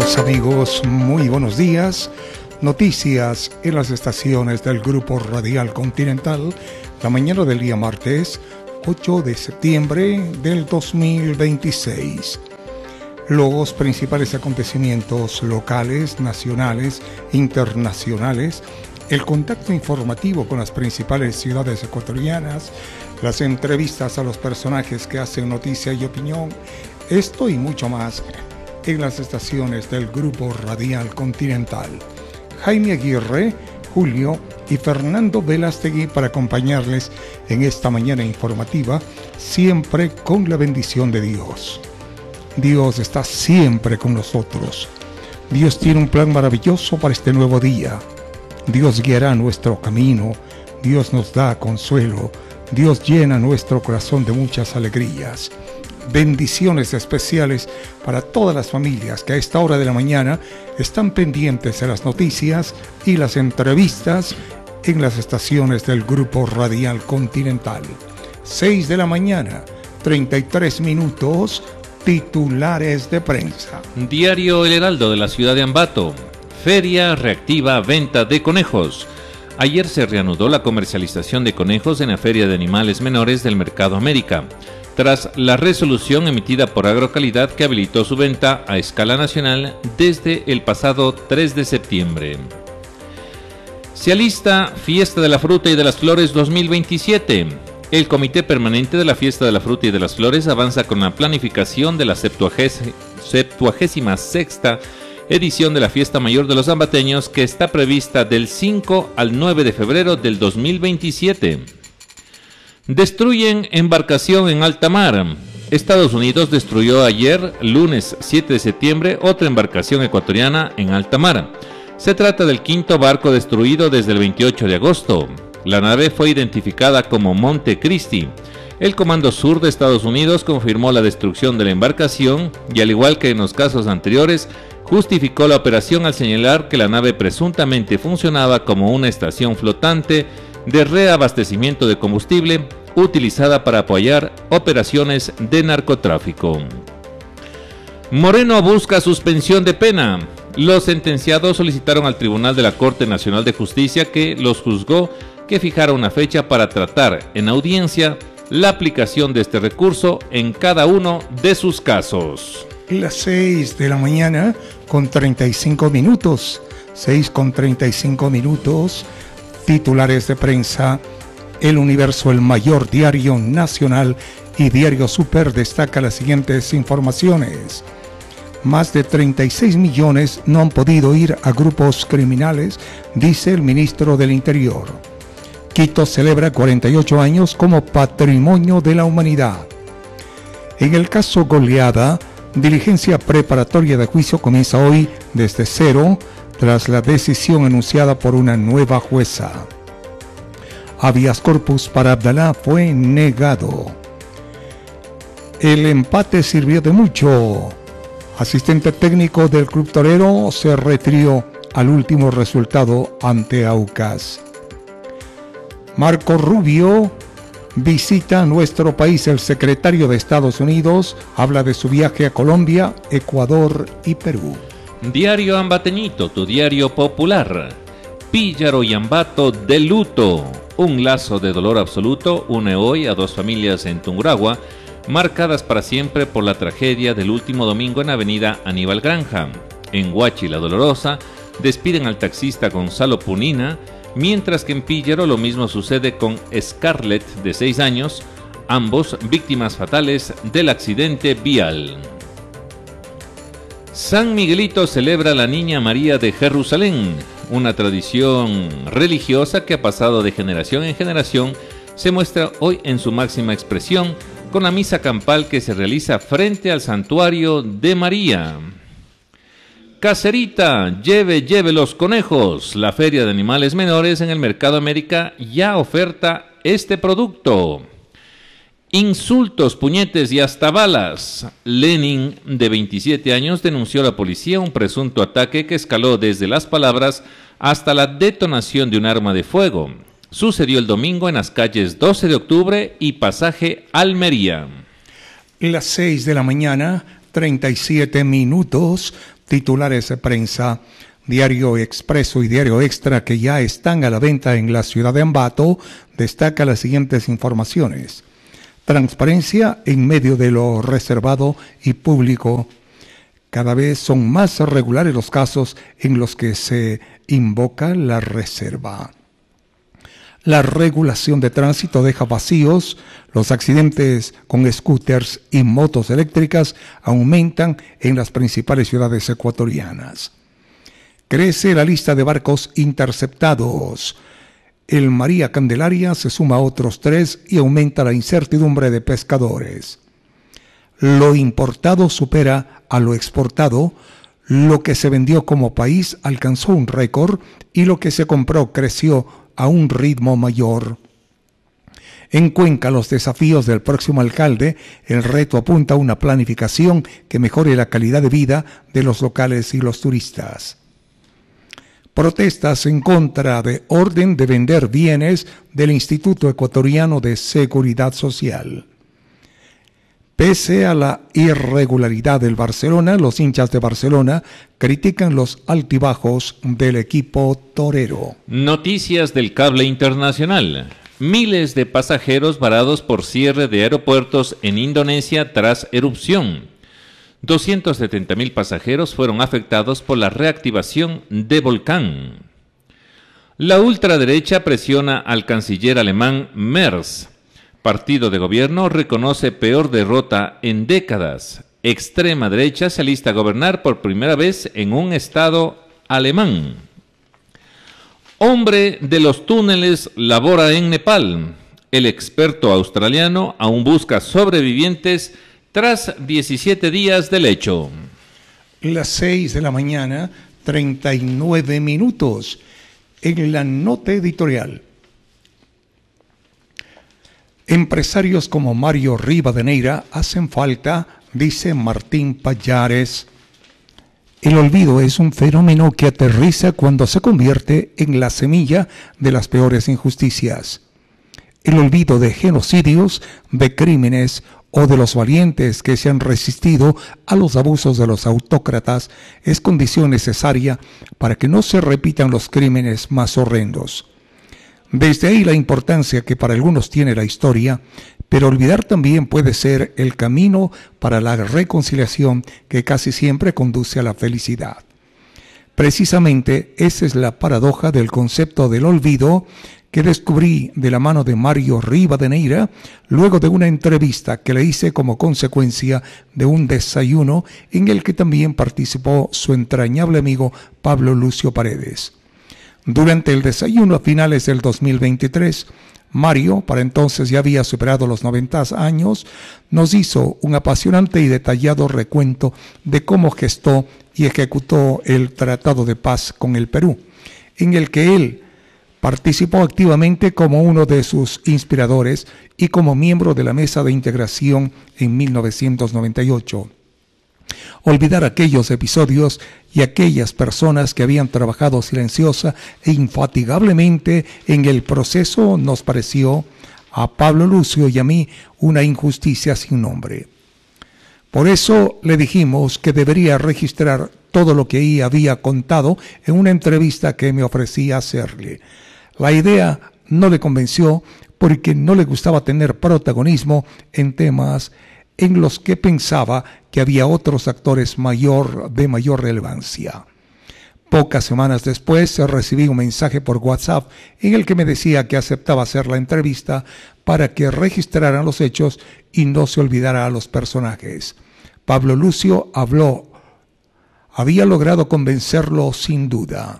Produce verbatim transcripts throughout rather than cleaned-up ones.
Estimados amigos, muy buenos días. Noticias en las estaciones del Grupo Radial Continental, la mañana del día martes, ocho de septiembre del dos mil veintiséis. Los principales acontecimientos locales, nacionales, internacionales, el contacto informativo con las principales ciudades ecuatorianas, las entrevistas a los personajes que hacen noticia y opinión, esto y mucho más en las estaciones del Grupo Radial Continental. Jaime Aguirre, Julio y Fernando Velástegui para acompañarles en esta mañana informativa, siempre con la bendición de Dios. Dios está siempre con nosotros. Dios tiene un plan maravilloso para este nuevo día. Dios guiará nuestro camino. Dios nos da consuelo. Dios llena nuestro corazón de muchas alegrías. Bendiciones especiales para todas las familias que a esta hora de la mañana están pendientes de las noticias y las entrevistas en las estaciones del Grupo Radial Continental. seis de la mañana, treinta y tres minutos, titulares de prensa. Diario El Heraldo de la ciudad de Ambato. Feria reactiva venta de conejos. Ayer se reanudó la comercialización de conejos en la Feria de Animales Menores del Mercado América, tras la resolución emitida por Agrocalidad que habilitó su venta a escala nacional desde el pasado tres de septiembre. Se alista Fiesta de la Fruta y de las Flores dos mil veintisiete. El Comité Permanente de la Fiesta de la Fruta y de las Flores avanza con la planificación de la septuagésima sexta edición de la Fiesta Mayor de los Ambateños, que está prevista del cinco al nueve de febrero del dos mil veintisiete. Destruyen embarcación en alta mar. Estados Unidos destruyó ayer, lunes siete de septiembre, otra embarcación ecuatoriana en alta mar. Se trata del quinto barco destruido desde el veintiocho de agosto. La nave fue identificada como Monte Cristi. El Comando Sur de Estados Unidos confirmó la destrucción de la embarcación y, al igual que en los casos anteriores, justificó la operación al señalar que la nave presuntamente funcionaba como una estación flotante de reabastecimiento de combustible utilizada para apoyar operaciones de narcotráfico. Moreno busca suspensión de pena. Los sentenciados solicitaron al Tribunal de la Corte Nacional de Justicia que los juzgó que fijara una fecha para tratar en audiencia la aplicación de este recurso en cada uno de sus casos. Las seis de la mañana con treinta y cinco minutos. seis con treinta y cinco minutos. Titulares de prensa. El Universo, el mayor diario nacional y diario Super, destaca las siguientes informaciones. Más de treinta y seis millones no han podido ir a grupos criminales, dice el ministro del Interior. Quito celebra cuarenta y ocho años como patrimonio de la humanidad. En el caso Goleada, diligencia preparatoria de juicio comienza hoy desde cero, tras la decisión enunciada por una nueva jueza. Habeas corpus para Abdalá fue negado. El empate sirvió de mucho. Asistente técnico del Club Torero se refirió al último resultado ante Aucas. Marco Rubio visita nuestro país. El secretario de Estados Unidos habla de su viaje a Colombia, Ecuador y Perú. Diario Ambateñito, tu diario popular. Píllaro y Ambato de luto. Un lazo de dolor absoluto une hoy a dos familias en Tungurahua, marcadas para siempre por la tragedia del último domingo en avenida Aníbal Granja. En Huachi la Dolorosa despiden al taxista Gonzalo Punina, mientras que en Píllaro lo mismo sucede con Scarlett, de seis años, ambos víctimas fatales del accidente vial. San Miguelito celebra a la Niña María de Jerusalén. Una tradición religiosa que ha pasado de generación en generación se muestra hoy en su máxima expresión con la misa campal que se realiza frente al santuario de María. Caserita, lleve, lleve los conejos. La Feria de Animales Menores en el Mercado América ya oferta este producto. Insultos, puñetes y hasta balas. Lenin, de veintisiete años, denunció a la policía un presunto ataque que escaló desde las palabras hasta la detonación de un arma de fuego. Sucedió el domingo en las calles doce de octubre y Pasaje Almería. Las seis de la mañana, treinta y siete minutos, titulares de prensa. Diario Expreso y Diario Extra, que ya están a la venta en la ciudad de Ambato, destaca las siguientes informaciones. Transparencia en medio de lo reservado y público. Cada vez son más regulares los casos en los que se invoca la reserva. La regulación de tránsito deja vacíos. Los accidentes con scooters y motos eléctricas aumentan en las principales ciudades ecuatorianas. Crece la lista de barcos interceptados. El María Candelaria se suma a otros tres y aumenta la incertidumbre de pescadores. Lo importado supera a lo exportado. Lo que se vendió como país alcanzó un récord y lo que se compró creció a un ritmo mayor. En Cuenca, los desafíos del próximo alcalde, el reto apunta a una planificación que mejore la calidad de vida de los locales y los turistas. Protestas en contra de orden de vender bienes del Instituto Ecuatoriano de Seguridad Social. Pese a la irregularidad del Barcelona, los hinchas de Barcelona critican los altibajos del equipo torero. Noticias del cable internacional. Miles de pasajeros varados por cierre de aeropuertos en Indonesia tras erupción. doscientos setenta mil pasajeros fueron afectados por la reactivación de volcán. La ultraderecha presiona al canciller alemán Merz. Partido de gobierno reconoce peor derrota en décadas. Extrema derecha se alista a gobernar por primera vez en un estado alemán. Hombre de los túneles labora en Nepal. El experto australiano aún busca sobrevivientes tras diecisiete días del hecho. Las seis de la mañana, treinta y nueve minutos. En la nota editorial. Empresarios como Mario Rivadeneira hacen falta, dice Martín Pallares. El olvido es un fenómeno que aterriza cuando se convierte en la semilla de las peores injusticias. El olvido de genocidios, de crímenes o de los valientes que se han resistido a los abusos de los autócratas es condición necesaria para que no se repitan los crímenes más horrendos. Desde ahí la importancia que para algunos tiene la historia, pero olvidar también puede ser el camino para la reconciliación que casi siempre conduce a la felicidad. Precisamente esa es la paradoja del concepto del olvido que descubrí de la mano de Mario Rivadeneira luego de una entrevista que le hice como consecuencia de un desayuno en el que también participó su entrañable amigo Pablo Lucio Paredes. Durante el desayuno a finales del dos mil veintitrés, Mario, para entonces ya había superado los noventa años, nos hizo un apasionante y detallado recuento de cómo gestó y ejecutó el Tratado de Paz con el Perú, en el que él participó activamente como uno de sus inspiradores y como miembro de la Mesa de Integración en mil novecientos noventa y ocho. Olvidar aquellos episodios y aquellas personas que habían trabajado silenciosa e infatigablemente en el proceso nos pareció, a Pablo Lucio y a mí, una injusticia sin nombre. Por eso le dijimos que debería registrar todo lo que ahí había contado en una entrevista que me ofrecía hacerle. La idea no le convenció porque no le gustaba tener protagonismo en temas en los que pensaba que había otros actores mayor, de mayor relevancia. Pocas semanas después recibí un mensaje por WhatsApp en el que me decía que aceptaba hacer la entrevista para que registraran los hechos y no se olvidara a los personajes. Pablo Lucio habló, había logrado convencerlo sin duda.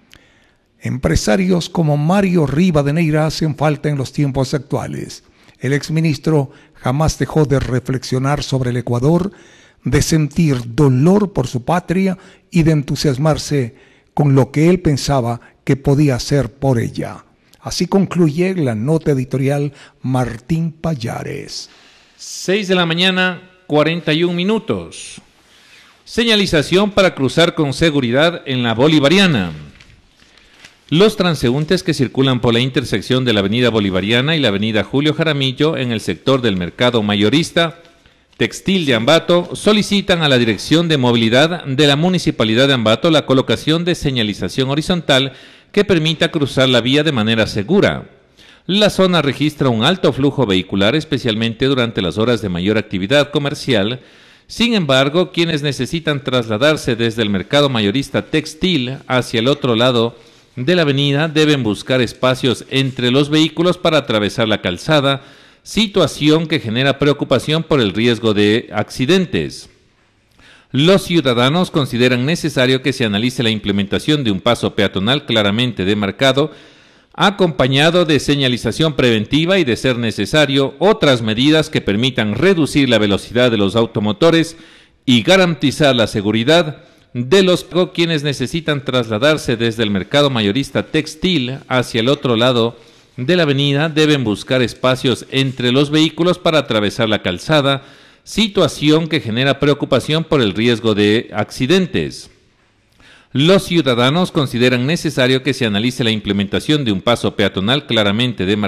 Empresarios como Mario Rivadeneira hacen falta en los tiempos actuales. El exministro jamás dejó de reflexionar sobre el Ecuador, de sentir dolor por su patria y de entusiasmarse con lo que él pensaba que podía hacer por ella. Así concluye la nota editorial Martín Pallares. seis de la mañana, cuarenta y un minutos. Señalización para cruzar con seguridad en la Bolivariana. Los transeúntes que circulan por la intersección de la avenida Bolivariana y la avenida Julio Jaramillo en el sector del mercado mayorista Textil de Ambato solicitan a la Dirección de Movilidad de la Municipalidad de Ambato la colocación de señalización horizontal que permita cruzar la vía de manera segura. La zona registra un alto flujo vehicular, especialmente durante las horas de mayor actividad comercial. Sin embargo, quienes necesitan trasladarse desde el mercado mayorista textil hacia el otro lado de la avenida deben buscar espacios entre los vehículos para atravesar la calzada, situación que genera preocupación por el riesgo de accidentes. Los ciudadanos consideran necesario que se analice la implementación de un paso peatonal claramente demarcado, acompañado de señalización preventiva y, de ser necesario, otras medidas que permitan reducir la velocidad de los automotores y garantizar la seguridad de los quienes necesitan trasladarse desde el mercado mayorista textil hacia el otro lado de la avenida deben buscar espacios entre los vehículos para atravesar la calzada, situación que genera preocupación por el riesgo de accidentes. Los ciudadanos consideran necesario que se analice la implementación de un paso peatonal claramente demarcado,